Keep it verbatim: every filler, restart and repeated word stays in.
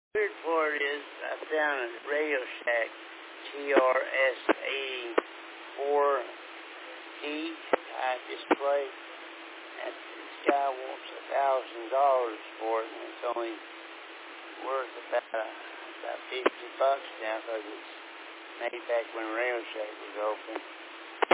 weird part is I found a Radio Shack T R S eighty-four D type display, and this guy wants a thousand dollars for it, and it's only worth about about fifty bucks now because it's made back when Radio Shack was open.